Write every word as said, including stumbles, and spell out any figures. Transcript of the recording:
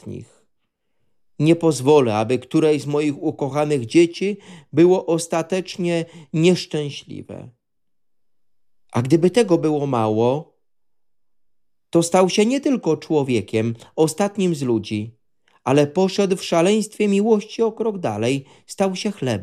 ostatnich. Nie pozwolę, aby któreś z moich ukochanych dzieci było ostatecznie nieszczęśliwe. A gdyby tego było mało, to stał się nie tylko człowiekiem, ostatnim z ludzi, ale poszedł w szaleństwie miłości o krok dalej, stał się chlebem.